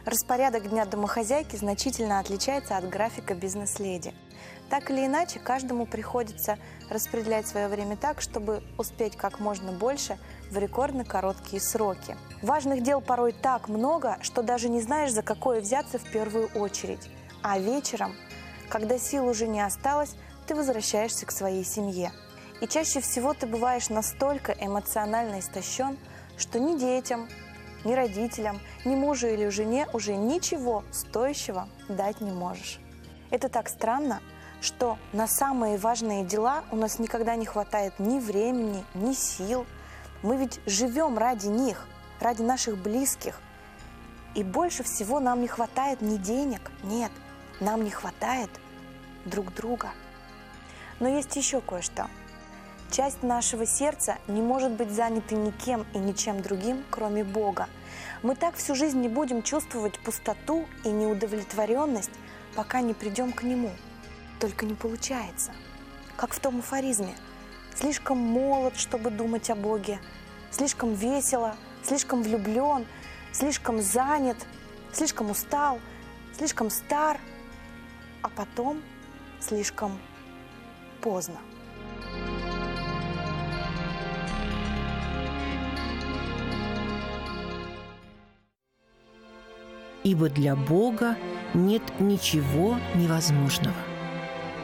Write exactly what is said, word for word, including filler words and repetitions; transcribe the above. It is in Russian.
Распорядок дня домохозяйки значительно отличается от графика бизнес-леди. Так или иначе, каждому приходится распределять свое время так, чтобы успеть как можно больше в рекордно короткие сроки. Важных дел порой так много, что даже не знаешь, за какое взяться в первую очередь. А вечером, когда сил уже не осталось, ты возвращаешься к своей семье. И чаще всего ты бываешь настолько эмоционально истощен, что ни детям, ни родителям, ни мужу или жене уже ничего стоящего дать не можешь. Это так странно, что на самые важные дела у нас никогда не хватает ни времени, ни сил. Мы ведь живем ради них, ради наших близких. И больше всего нам не хватает ни денег, нет, нам не хватает друг друга. Но есть еще кое-что. Часть нашего сердца не может быть занята никем и ничем другим, кроме Бога. Мы так всю жизнь не будем чувствовать пустоту и неудовлетворенность, пока не придем к Нему. Только не получается. Как в том афоризме. Слишком молод, чтобы думать о Боге. Слишком весело, слишком влюблен, слишком занят, слишком устал, слишком стар, а потом слишком поздно. Ибо для Бога нет ничего невозможного.